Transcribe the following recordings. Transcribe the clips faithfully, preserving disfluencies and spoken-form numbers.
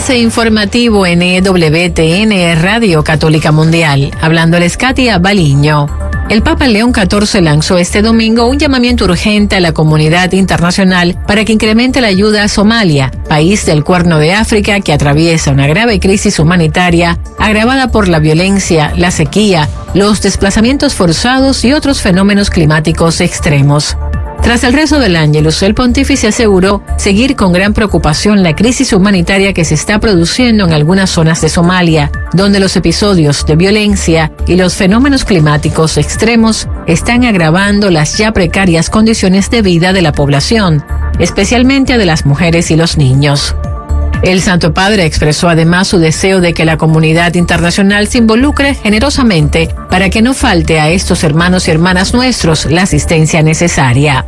Avance informativo en E W T N Radio Católica Mundial. Hablándoles Katia Baliño. El Papa León catorce lanzó este domingo un llamamiento urgente a la comunidad internacional para que incremente la ayuda a Somalia, país del Cuerno de África que atraviesa una grave crisis humanitaria agravada por la violencia, la sequía, los desplazamientos forzados y otros fenómenos climáticos extremos. Tras el rezo del Ángelus, el pontífice aseguró seguir con gran preocupación la crisis humanitaria que se está produciendo en algunas zonas de Somalia, donde los episodios de violencia y los fenómenos climáticos extremos están agravando las ya precarias condiciones de vida de la población, especialmente de las mujeres y los niños. El Santo Padre expresó además su deseo de que la comunidad internacional se involucre generosamente para que no falte a estos hermanos y hermanas nuestros la asistencia necesaria.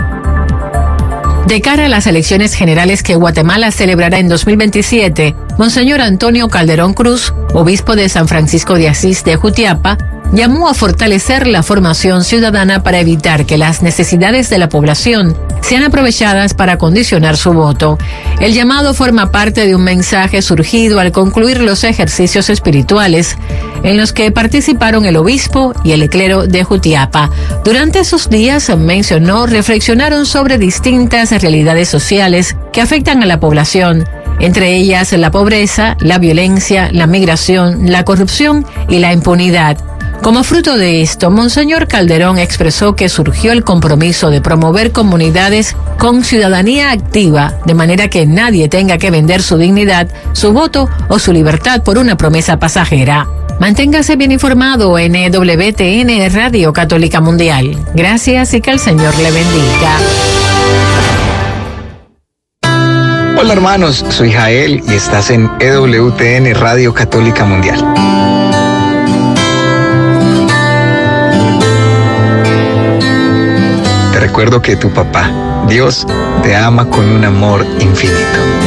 De cara a las elecciones generales que Guatemala celebrará en dos mil veintisiete, Monseñor Antonio Calderón Cruz, obispo de San Francisco de Asís de Jutiapa, llamó a fortalecer la formación ciudadana para evitar que las necesidades de la población sean aprovechadas para condicionar su voto. El llamado forma parte de un mensaje surgido al concluir los ejercicios espirituales en los que participaron el obispo y el clero de Jutiapa. Durante esos días, mencionó, reflexionaron sobre distintas realidades sociales que afectan a la población, entre ellas la pobreza, la violencia, la migración, la corrupción y la impunidad. Como fruto de esto, Monseñor Calderón expresó que surgió el compromiso de promover comunidades con ciudadanía activa, de manera que nadie tenga que vender su dignidad, su voto o su libertad por una promesa pasajera. Manténgase bien informado en E W T N Radio Católica Mundial. Gracias y que el Señor le bendiga. Hola hermanos, soy Jael y estás en E W T N Radio Católica Mundial. Te recuerdo que tu papá, Dios, te ama con un amor infinito.